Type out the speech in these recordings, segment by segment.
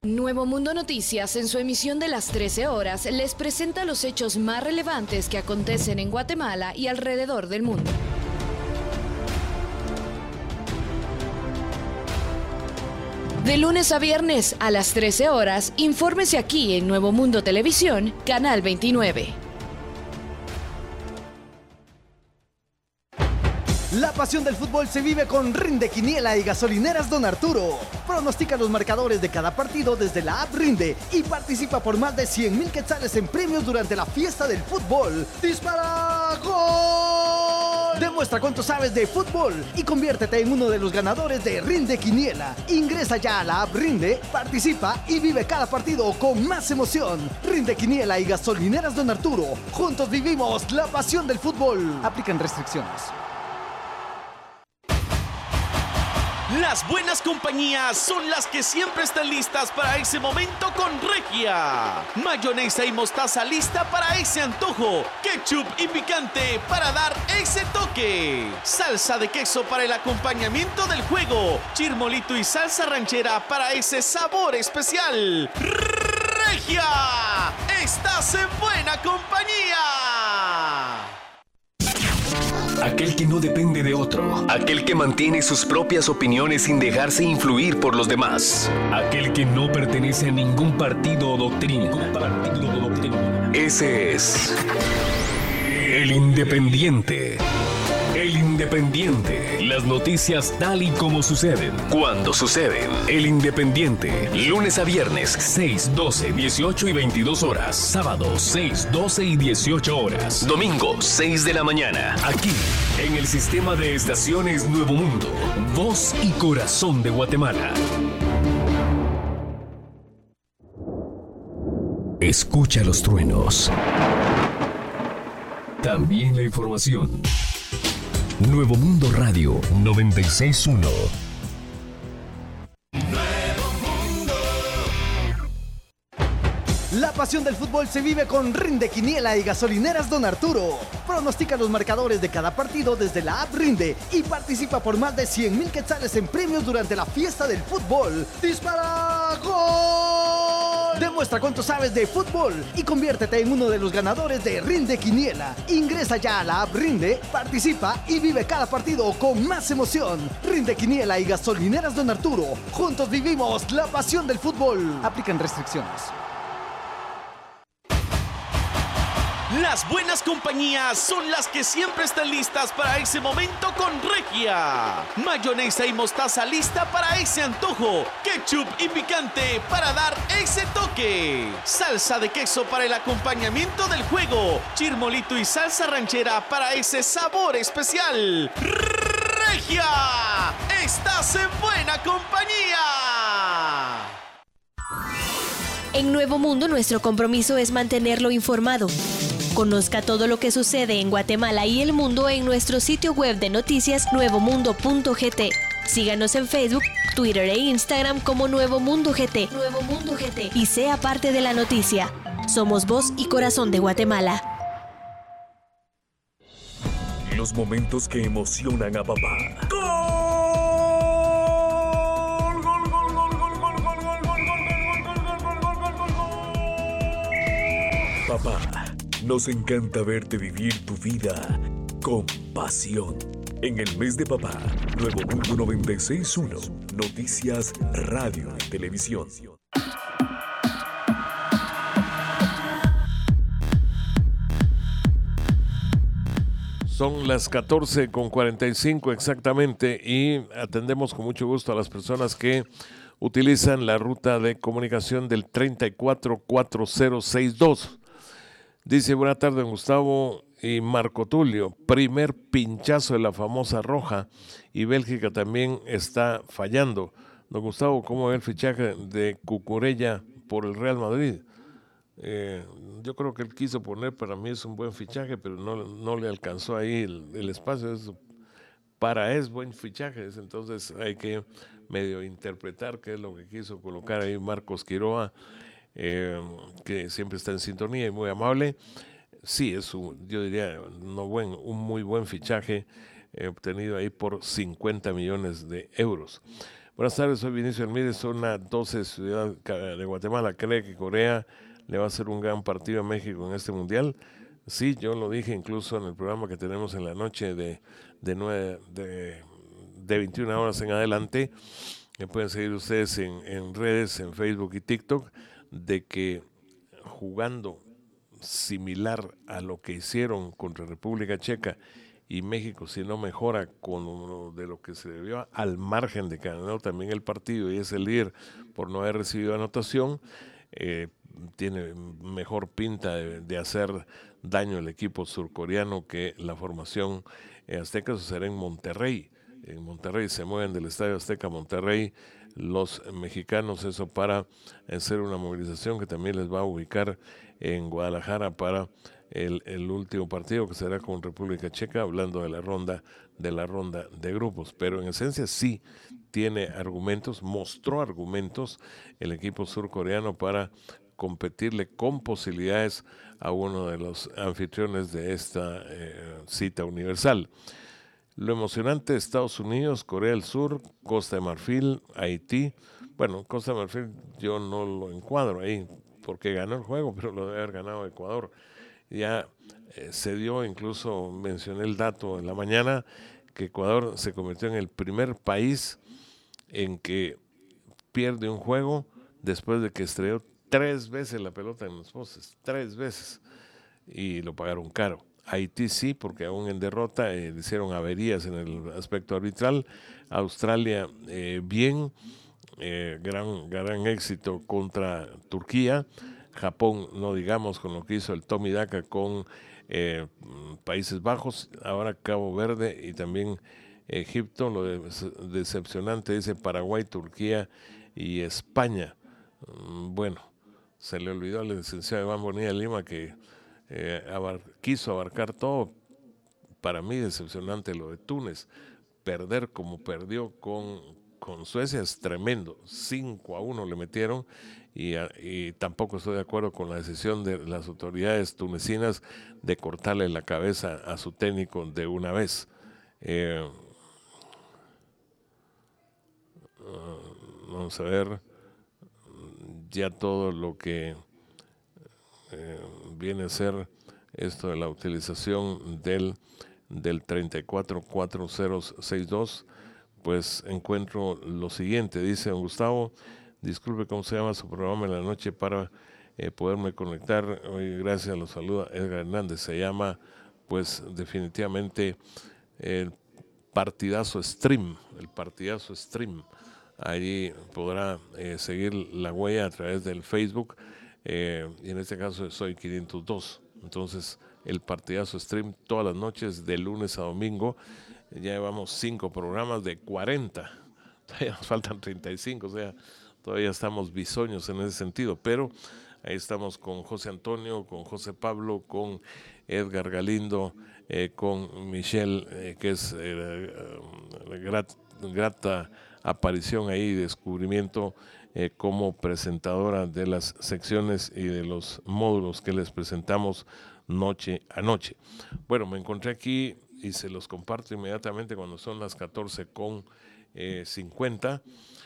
Nuevo Mundo Noticias, en su emisión de las 13 horas, les presenta los hechos más relevantes que acontecen en Guatemala y alrededor del mundo. De lunes a viernes a las 13 horas, infórmese aquí en Nuevo Mundo Televisión, Canal 29. La pasión del fútbol se vive con Rinde Quiniela y Gasolineras Don Arturo. Pronostica los marcadores de cada partido desde la app Rinde y participa por más de 100,000 quetzales en premios durante la fiesta del fútbol. ¡Dispara! ¡Gol! Demuestra cuánto sabes de fútbol y conviértete en uno de los ganadores de Rinde Quiniela. Ingresa ya a la app Rinde, participa y vive cada partido con más emoción. Rinde Quiniela y Gasolineras Don Arturo. Juntos vivimos la pasión del fútbol. Aplican restricciones. Las buenas compañías son las que siempre están listas para ese momento con Regia. Mayonesa y mostaza lista para ese antojo. Ketchup y picante para dar ese toque. Salsa de queso para el acompañamiento del juego. Chirmolito y salsa ranchera para ese sabor especial. Regia, estás en buena compañía. Aquel que no depende de otro. Aquel que mantiene sus propias opiniones sin dejarse influir por los demás. Aquel que no pertenece a ningún partido o doctrina. Ese es el Independiente. El Independiente. Las noticias tal y como suceden. Cuando suceden. El Independiente. Lunes a viernes, 6, 12, 18 y 22 horas. Sábado, 6, 12 y 18 horas. Domingo, 6 de la mañana. Aquí, en el sistema de estaciones Nuevo Mundo. Voz y corazón de Guatemala. Escucha los truenos. También la información. Nuevo Mundo Radio 96.1. La pasión del fútbol se vive con Rinde Quiniela y Gasolineras Don Arturo. Pronostica los marcadores de cada partido desde la app Rinde y participa por más de 100,000 quetzales en premios durante la fiesta del fútbol. ¡Dispara! ¡Gol! Demuestra cuánto sabes de fútbol y conviértete en uno de los ganadores de Rinde Quiniela. Ingresa ya a la app Rinde, participa y vive cada partido con más emoción. Rinde Quiniela y Gasolineras Don Arturo. Juntos vivimos la pasión del fútbol. Aplican restricciones. Las buenas compañías son las que siempre están listas para ese momento con Regia. Mayonesa y mostaza lista para ese antojo. Ketchup y picante para dar ese toque. Salsa de queso para el acompañamiento del juego. Chirmolito y salsa ranchera para ese sabor especial. Regia, estás en buena compañía. En Nuevo Mundo, nuestro compromiso es mantenerlo informado. Conozca todo lo que sucede en Guatemala y el mundo en nuestro sitio web de noticias nuevomundo.gt. Síganos en Facebook, Twitter e Instagram como Nuevo Mundo GT. Nuevo Mundo GT. Y sea parte de la noticia. Somos voz y corazón de Guatemala. Los momentos que emocionan a papá. Papá, nos encanta verte vivir tu vida con pasión. En el mes de papá, Nuevo Mundo 96.1, noticias, radio y televisión. Son las 14:45 exactamente y atendemos con mucho gusto a las personas que utilizan la ruta de comunicación del 344062. Dice, buena tarde, Gustavo y Marco Tulio. Primer pinchazo de la famosa roja y Bélgica también está fallando. Don Gustavo, ¿cómo ve el fichaje de Cucurella por el Real Madrid? Yo creo que él quiso poner, para mí es un buen fichaje, pero no le alcanzó ahí el espacio. Es buen fichaje, entonces hay que medio interpretar qué es lo que quiso colocar ahí Marcos Quiroa, que siempre está en sintonía y muy amable. Sí, yo diría, un muy buen fichaje obtenido ahí por 50 millones de euros. Buenas tardes, soy Vinicio Hermídez, zona 12, Ciudad de Guatemala. ¿Cree que Corea le va a hacer un gran partido a México en este mundial? Sí, yo lo dije incluso en el programa que tenemos en la noche de 21 horas en adelante. Me pueden seguir ustedes en redes, en Facebook y TikTok, de que jugando similar a lo que hicieron contra República Checa y México, si no mejora con de lo que se debió, al margen de que ganó también el partido y es el líder por no haber recibido anotación, tiene mejor pinta de hacer daño al equipo surcoreano que la formación azteca. Eso será en Monterrey. En Monterrey se mueven del Estadio Azteca a Monterrey los mexicanos, eso para hacer una movilización que también les va a ubicar en Guadalajara para el último partido, que será con República Checa, hablando de la ronda de grupos. Pero en esencia sí tiene argumentos, mostró argumentos el equipo surcoreano para competirle con posibilidades a uno de los anfitriones de esta cita universal. Lo emocionante de Estados Unidos, Corea del Sur, Costa de Marfil, Haití. Bueno, Costa de Marfil yo no lo encuadro ahí porque ganó el juego, pero lo debe haber ganado Ecuador. Ya se dio, incluso mencioné el dato en la mañana, que Ecuador se convirtió en el primer país en que pierde un juego después de que estrelló 3 veces la pelota en los postes, 3 veces, y lo pagaron caro. Haití sí, porque aún en derrota le hicieron averías en el aspecto arbitral. Australia bien, gran éxito contra Turquía. Japón, no digamos, con lo que hizo el Tommy Daka con Países Bajos, ahora Cabo Verde y también Egipto. Lo decepcionante dice Paraguay, Turquía y España. Bueno, se le olvidó al licenciado Iván Bonilla Lima que quiso abarcar todo. Para mí decepcionante lo de Túnez. Perder como perdió con Suecia es tremendo. 5-1 le metieron y tampoco estoy de acuerdo con la decisión de las autoridades tunecinas de cortarle la cabeza a su técnico de una vez. Vamos a ver ya todo lo que viene a ser esto de la utilización del 344062. Pues encuentro lo siguiente, dice don Gustavo: disculpe, ¿cómo se llama su programa en la noche para poderme conectar? Hoy, gracias, lo saluda Edgar Hernández. Se llama, pues definitivamente, el Partidazo Stream. Allí podrá seguir la huella a través del Facebook, y en este caso soy 502. Entonces, el Partidazo Stream todas las noches de lunes a domingo. Ya llevamos 5 programas de 40. Todavía nos faltan 35, o sea, todavía estamos bisoños en ese sentido, pero ahí estamos con José Antonio, con José Pablo, con Edgar Galindo, con Michelle, que es grata aparición ahí, descubrimiento como presentadora de las secciones y de los módulos que les presentamos noche a noche. Bueno, me encontré aquí y se los comparto inmediatamente cuando son las 14:50.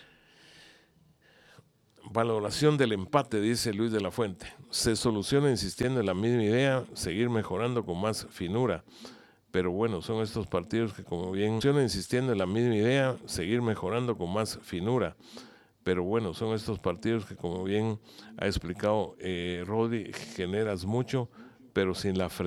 Valoración del empate, dice Luis de la Fuente. Se soluciona insistiendo en la misma idea, seguir mejorando con más finura. Pero bueno, son estos partidos que, como bien menciona, insistiendo en la misma idea, seguir mejorando con más finura. Pero bueno, son estos partidos que, como bien ha explicado Rodri, generas mucho, pero sin la